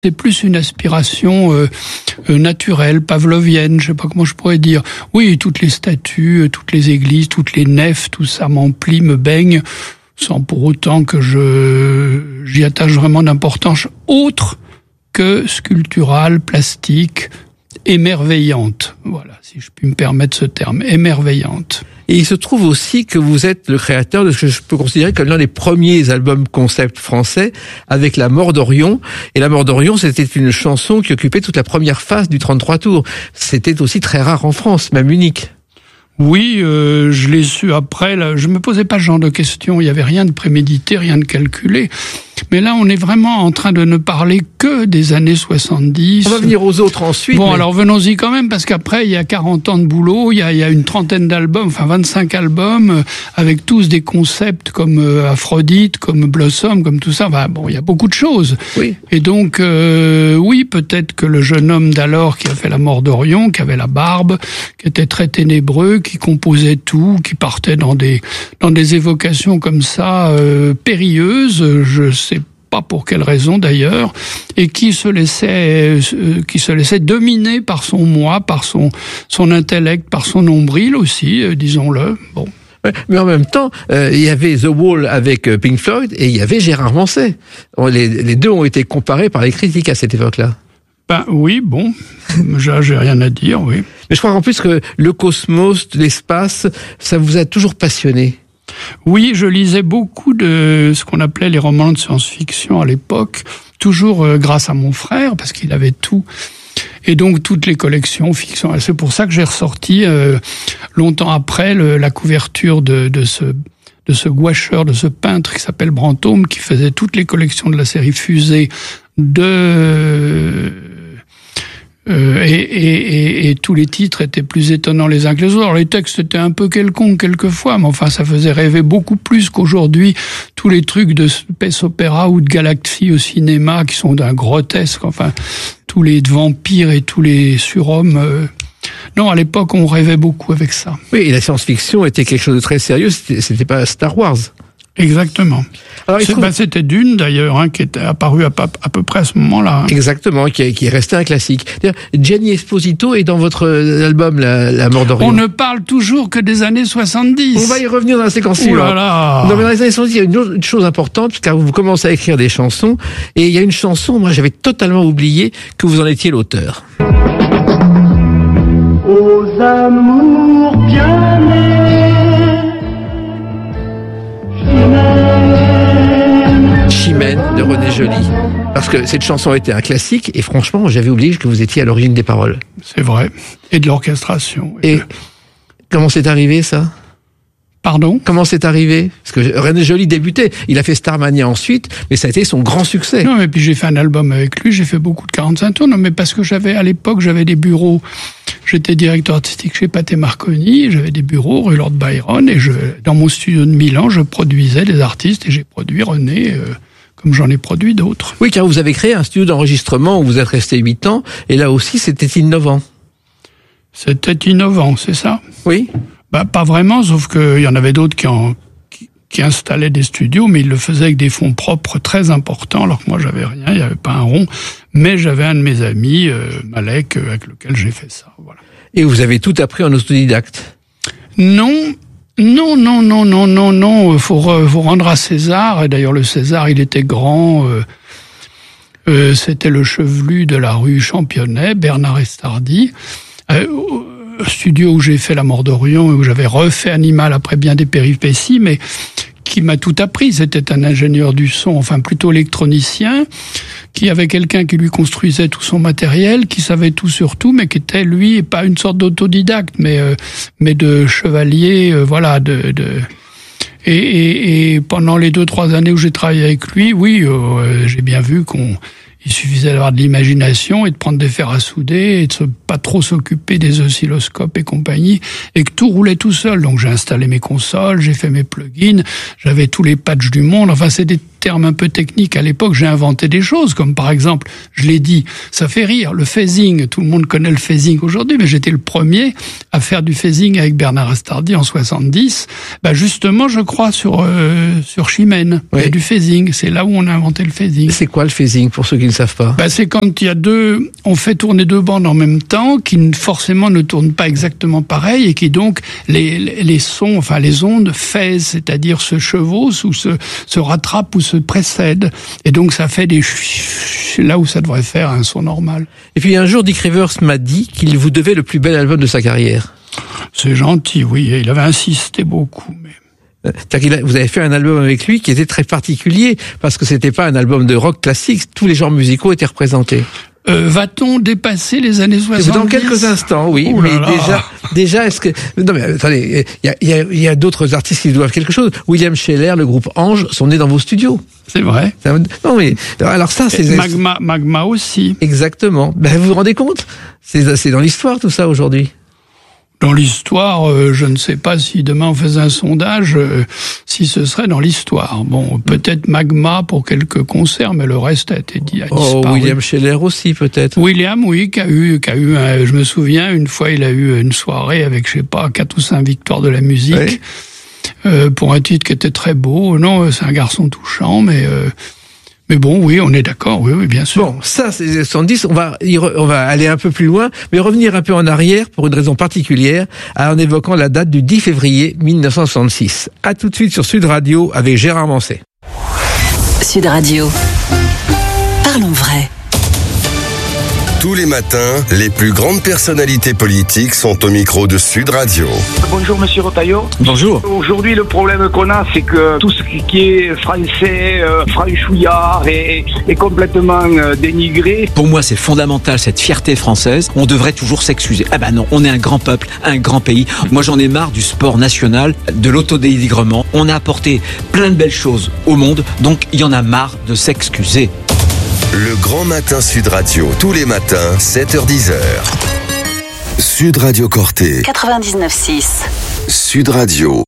C'est plus une aspiration naturelle, pavlovienne, je sais pas comment je pourrais dire. Oui, toutes les statues, toutes les églises, toutes les nefs, tout ça m'emplit, me baigne, sans pour autant que j'y attache vraiment d'importance autre que sculpturale, plastique, émerveillante. Voilà, si je puis me permettre ce terme, émerveillante. Et il se trouve aussi que vous êtes le créateur de ce que je peux considérer comme l'un des premiers albums concept français, avec La Mort d'Orion. Et La Mort d'Orion, c'était une chanson qui occupait toute la première phase du 33 tours. C'était aussi très rare en France, même unique. Oui, je l'ai su après. Là, je me posais pas ce genre de questions. Il y avait rien de prémédité, rien de calculé. Mais là, on est vraiment en train de ne parler que des années 70. On va venir aux autres ensuite. Bon, alors venons-y quand même, parce qu'après, il y a 40 ans de boulot, il y a une trentaine d'albums, enfin 25 albums, avec tous des concepts comme Aphrodite, comme Blossom, comme tout ça. Enfin, bon, il y a beaucoup de choses. Oui. Et donc, oui, peut-être que le jeune homme d'alors qui a fait La Mort d'Orion, qui avait la barbe, qui était très ténébreux, qui composait tout, qui partait dans des évocations comme ça, périlleuses, je sais pas pour quelle raison d'ailleurs, et qui se laissait dominer par son moi, par son intellect, par son nombril aussi, disons-le. Bon. Ouais, mais en même temps, il y avait The Wall avec Pink Floyd et il y avait Gérard Manset. Les deux ont été comparés par les critiques à cette époque-là. Ben oui, bon, j'ai rien à dire, oui. Mais je crois en plus que le cosmos, l'espace, ça vous a toujours passionné. Oui, je lisais beaucoup de ce qu'on appelait les romans de science-fiction à l'époque, toujours grâce à mon frère, parce qu'il avait tout. Et donc toutes les collections fiction. C'est pour ça que j'ai ressorti longtemps après la couverture de ce gouacheur, de ce peintre qui s'appelle Brantôme, qui faisait toutes les collections de la série Fusée et tous les titres étaient plus étonnants les uns que les autres. Alors, les textes étaient un peu quelconques quelquefois, mais enfin ça faisait rêver beaucoup plus qu'aujourd'hui tous les trucs de space opéra ou de galaxie au cinéma qui sont d'un grotesque. Enfin, tous les vampires et tous les surhommes. Non, à l'époque on rêvait beaucoup avec ça. Oui, et la science-fiction était quelque chose de très sérieux. C'était pas Star Wars. Exactement. Alors, c'était Dune d'ailleurs, qui était apparu à peu près à ce moment-là. Exactement, qui est resté un classique. Gianni Esposito est dans votre album La Mort d'Orion. On ne parle toujours que des années 70. On va y revenir dans la séquence suivante. Non, mais dans les années 70, il y a une chose importante, car vous commencez à écrire des chansons, et il y a une chanson, moi j'avais totalement oublié que vous en étiez l'auteur. Aux amours bien-aimés, Chimène de René Joly. Parce que cette chanson était un classique et franchement, j'avais oublié que vous étiez à l'origine des paroles. C'est vrai. Et de l'orchestration. Et comment c'est arrivé ça ? Pardon ? Comment c'est arrivé ? Parce que René Joly débutait. Il a fait Starmania ensuite, mais ça a été son grand succès. Non, et puis j'ai fait un album avec lui, j'ai fait beaucoup de 45 tours. Non, mais parce que à l'époque, j'avais des bureaux. J'étais directeur artistique chez Pathé Marconi, j'avais des bureaux rue Lord Byron, et dans mon studio de Milan, je produisais des artistes, et j'ai produit René, comme j'en ai produit d'autres. Oui, car vous avez créé un studio d'enregistrement où vous êtes resté 8 ans, et là aussi, c'était innovant. C'était innovant, c'est ça ? Oui. Pas vraiment, sauf qu'il y en avait d'autres qui installaient des studios, mais ils le faisaient avec des fonds propres très importants, alors que moi j'avais rien, il n'y avait pas un rond, mais j'avais un de mes amis, Malek, avec lequel j'ai fait ça. Voilà. Et vous avez tout appris en autodidacte ? Non, faut rendre à César, et d'ailleurs le César il était grand, c'était le chevelu de la rue Championnet, Bernard Estardi, studio où j'ai fait La Mort d'Orion, où j'avais refait Animal après bien des péripéties, mais qui m'a tout appris. C'était un ingénieur du son, enfin plutôt électronicien, qui avait quelqu'un qui lui construisait tout son matériel, qui savait tout sur tout, mais qui était, lui, pas une sorte d'autodidacte, mais de chevalier, voilà, et pendant les 2-3 années où j'ai travaillé avec lui, oui, j'ai bien vu il suffisait d'avoir de l'imagination et de prendre des fers à souder et de pas trop s'occuper des oscilloscopes et compagnie, et que tout roulait tout seul. Donc j'ai installé mes consoles, j'ai fait mes plugins, j'avais tous les patchs du monde. Enfin, c'était termes un peu techniques. À l'époque, j'ai inventé des choses, comme par exemple, je l'ai dit, ça fait rire, le phasing. Tout le monde connaît le phasing aujourd'hui, mais j'étais le premier à faire du phasing avec Bernard Astardi en 70. Justement, je crois sur Chimène. Oui. Il y a du phasing. C'est là où on a inventé le phasing. C'est quoi le phasing, pour ceux qui ne savent pas? C'est quand il y a on fait tourner deux bandes en même temps, qui forcément ne tournent pas exactement pareil, et qui donc, les sons, enfin les ondes phasent, c'est-à-dire se chevauchent ou se rattrapent ou se précèdent. Et donc ça fait des là où ça devrait faire un son normal. Et puis un jour, Dick Rivers m'a dit qu'il vous devait le plus bel album de sa carrière. C'est gentil, oui. Il avait insisté beaucoup, mais... Vous avez fait un album avec lui qui était très particulier, parce que c'était pas un album de rock classique, tous les genres musicaux étaient représentés. Va-t-on dépasser les années 70? Dans quelques instants, oui. Ouh là mais là. déjà, est-ce que... Non mais attendez, il y a d'autres artistes qui doivent quelque chose. William Scheller, le groupe Ange, sont nés dans vos studios. C'est vrai. Non mais, alors ça, c'est... Magma aussi. Exactement. Vous vous rendez compte? C'est dans l'histoire tout ça aujourd'hui. Dans l'histoire, je ne sais pas si demain on faisait un sondage, si ce serait dans l'histoire. Bon, peut-être Magma pour quelques concerts, mais le reste a été dit, a disparu. William Scheller aussi, peut-être. William, oui, qui a eu je me souviens, une fois, il a eu une soirée avec, 4 ou 5 victoires de la musique, pour un titre qui était très beau. Non, c'est un garçon touchant, mais bon, oui, on est d'accord, oui, bien sûr. Bon, ça, c'est 70, on va aller un peu plus loin, mais revenir un peu en arrière pour une raison particulière, en évoquant la date du 10 février 1966. À tout de suite sur Sud Radio avec Gérard Manset. Sud Radio. Parlons vrai. Tous les matins, les plus grandes personnalités politiques sont au micro de Sud Radio. Bonjour Monsieur Retailleau. Bonjour. Aujourd'hui, le problème qu'on a, c'est que tout ce qui est français, franchouillard est complètement dénigré. Pour moi, c'est fondamental, cette fierté française. On devrait toujours s'excuser. Non, on est un grand peuple, un grand pays. Moi, j'en ai marre du sport national, de l'autodénigrement. On a apporté plein de belles choses au monde, donc il y en a marre de s'excuser. Le Grand Matin Sud Radio, tous les matins, 7h-10h. Sud Radio Corté. 99.6. Sud Radio.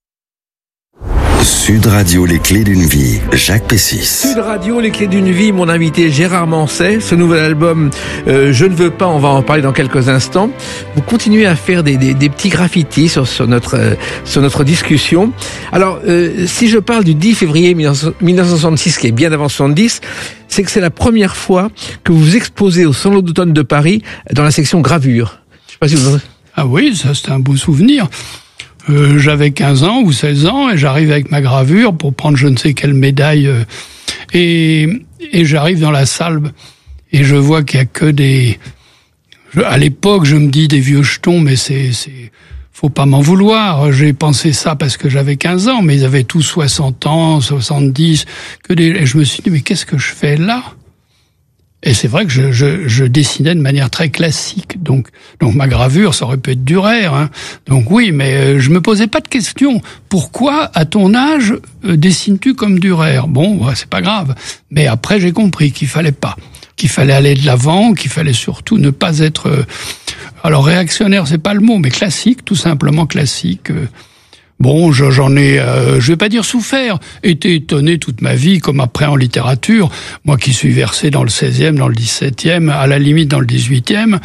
Sud Radio, les clés d'une vie. Jacques Pessis. Sud Radio, les clés d'une vie. Mon invité Gérard Manset. Ce nouvel album, Je ne veux pas, on va en parler dans quelques instants. Vous continuez à faire des petits graffitis sur notre discussion. Alors, si je parle du 10 février 1966, qui est bien avant 70, c'est que c'est la première fois que vous exposez au Salon d'automne de Paris dans la section gravure. Je sais pas si vous... Ah oui, ça c'est un beau souvenir. J'avais 15 ans ou 16 ans et j'arrive avec ma gravure pour prendre je ne sais quelle médaille et j'arrive dans la salle et je vois qu'il y a que des... À l'époque, je me dis des vieux jetons, mais faut pas m'en vouloir. J'ai pensé ça parce que j'avais 15 ans, mais ils avaient tous 60 ans, 70, et je me suis dit, mais qu'est-ce que je fais là? Et c'est vrai que je dessinais de manière très classique. Donc ma gravure, ça aurait pu être Durer, hein. Donc oui, mais je me posais pas de question. Pourquoi, à ton âge, dessines-tu comme Durer? Bon, c'est pas grave. Mais après, j'ai compris qu'il fallait pas. Qu'il fallait aller de l'avant, qu'il fallait surtout ne pas être... alors réactionnaire, c'est pas le mot, mais classique, tout simplement classique. Bon, j'en ai, je vais pas dire souffert, été étonné toute ma vie, comme après en littérature, moi qui suis versé dans le 16e, dans le 17e, à la limite dans le 18e,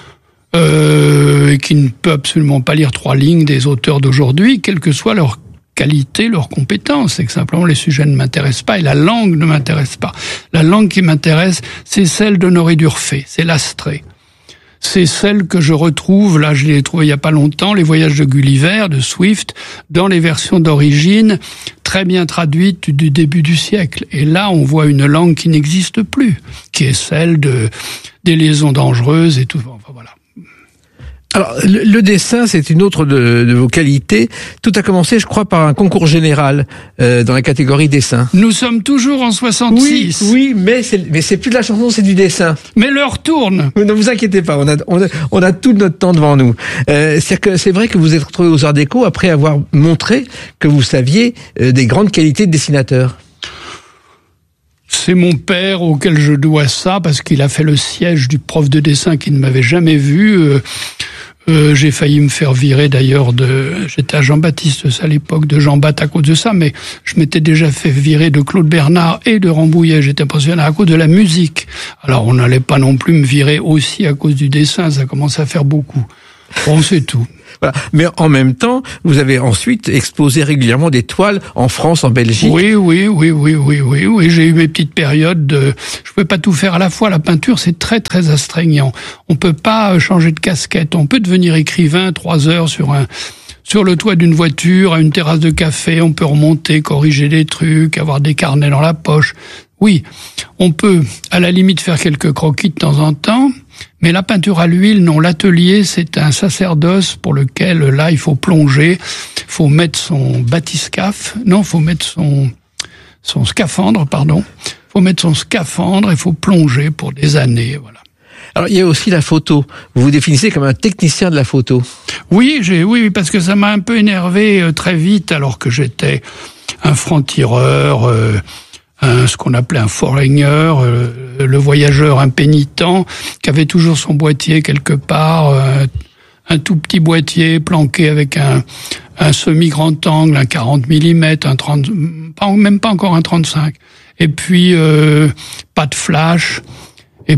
et qui ne peut absolument pas lire 3 lignes des auteurs d'aujourd'hui, quelle que soit leur qualité, leur compétence. C'est que simplement les sujets ne m'intéressent pas et la langue ne m'intéresse pas. La langue qui m'intéresse, c'est celle d'Honoré d'Urfé, c'est l'Astrée. C'est celle que je retrouve, là je l'ai trouvée il y a pas longtemps, les voyages de Gulliver, de Swift, dans les versions d'origine, très bien traduites du début du siècle. Et là on voit une langue qui n'existe plus, qui est celle des liaisons dangereuses et tout. Enfin voilà. Alors, le dessin, c'est une autre de vos qualités. Tout a commencé, je crois, par un concours général dans la catégorie dessin. Nous sommes toujours en 66. Oui, mais c'est plus de la chanson, c'est du dessin. Mais l'heure tourne. Ne vous inquiétez pas, on a tout notre temps devant nous. C'est vrai que vous êtes retrouvé aux Arts Déco après avoir montré que vous saviez des grandes qualités de dessinateur. C'est mon père auquel je dois ça, parce qu'il a fait le siège du prof de dessin qui ne m'avait jamais vu. J'ai failli me faire virer d'ailleurs j'étais à Jean-Baptiste à l'époque, de Jean-Baptiste à cause de ça, mais je m'étais déjà fait virer de Claude Bernard et de Rambouillet. J'étais pensionnaire à cause de la musique. Alors on n'allait pas non plus me virer aussi à cause du dessin, ça commence à faire beaucoup. Bon, c'est tout. Voilà. Mais en même temps, vous avez ensuite exposé régulièrement des toiles en France, en Belgique. Oui. J'ai eu mes petites périodes je pouvais pas tout faire à la fois. La peinture, c'est très, très astreignant. On peut pas changer de casquette. On peut devenir écrivain 3 heures sur le toit d'une voiture, à une terrasse de café. On peut remonter, corriger des trucs, avoir des carnets dans la poche. Oui, on peut, à la limite, faire quelques croquis de temps en temps. Mais la peinture à l'huile, non. L'atelier, c'est un sacerdoce pour lequel, là, il faut plonger. Faut mettre son bathyscaphe. Non, faut mettre son scaphandre, pardon. Faut mettre son scaphandre et faut plonger pour des années, voilà. Alors, il y a aussi la photo. Vous vous définissez comme un technicien de la photo. Oui, parce que ça m'a un peu énervé très vite, alors que j'étais un franc-tireur, ce qu'on appelait un foreigner, le voyageur impénitent, qui avait toujours son boîtier quelque part, un tout petit boîtier planqué avec un semi-grand angle, un 40 mm, un 30, même pas encore un 35. Et puis, pas de flash, et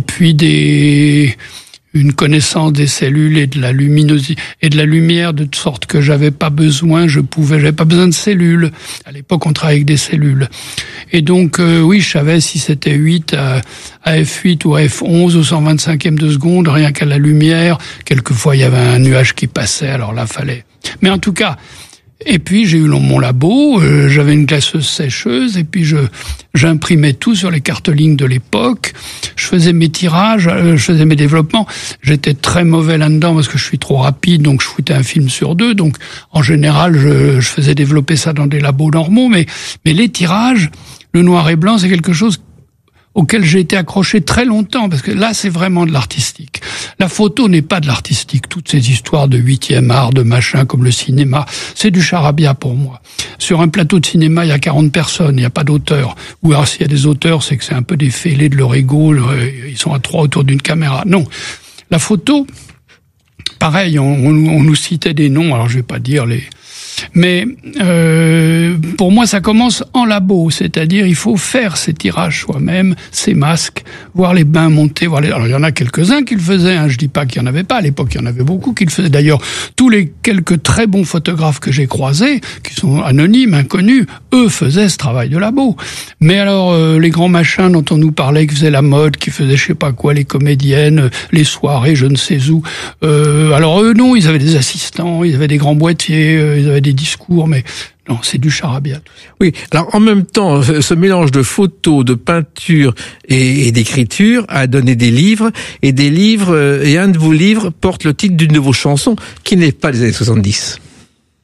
puis une connaissance des cellules et de la luminosité et de la lumière, de sorte que j'avais pas besoin de cellules. À l'époque, on travaillait avec des cellules. Et donc, oui, je savais si c'était 8 à F8 ou à F11 au 125e de seconde, rien qu'à la lumière. Quelquefois, il y avait un nuage qui passait, alors là, fallait. Mais en tout cas, et puis j'ai eu mon labo, j'avais une glaceuse sécheuse, et puis j'imprimais tout sur les cartolines de l'époque. Je faisais mes tirages, je faisais mes développements. J'étais très mauvais là-dedans parce que je suis trop rapide, donc je foutais un film sur 2. Donc en général, je faisais développer ça dans des labos normaux. Mais les tirages, le noir et blanc, c'est quelque chose auquel j'ai été accroché très longtemps, parce que là, c'est vraiment de l'artistique. La photo n'est pas de l'artistique. Toutes ces histoires de 8e art, de machin, comme le cinéma, c'est du charabia pour moi. Sur un plateau de cinéma, il y a 40 personnes, il n'y a pas d'auteur. Ou alors, s'il y a des auteurs, c'est que c'est un peu des fêlés de leur ego, ils sont à 3 autour d'une caméra. Non. La photo, pareil, on nous citait des noms, alors je vais pas dire les... Mais pour moi, ça commence en labo, c'est-à-dire il faut faire ses tirages soi-même, ses masques, voir les bains monter. Alors il y en a quelques-uns qui le faisaient, je dis pas qu'il y en avait pas, à l'époque il y en avait beaucoup qui le faisaient. D'ailleurs, tous les quelques très bons photographes que j'ai croisés, qui sont anonymes, inconnus, eux faisaient ce travail de labo. Mais alors les grands machins dont on nous parlait, qui faisaient la mode, qui faisaient je sais pas quoi, les comédiennes, les soirées, je ne sais où. Alors eux non, ils avaient des assistants, ils avaient des grands boîtiers, ils avaient des discours, mais non, c'est du charabia. Tout ça. Oui, alors en même temps, ce mélange de photos, de peinture et d'écriture a donné des livres, et un de vos livres porte le titre d'une de vos chansons, qui n'est pas des années 70.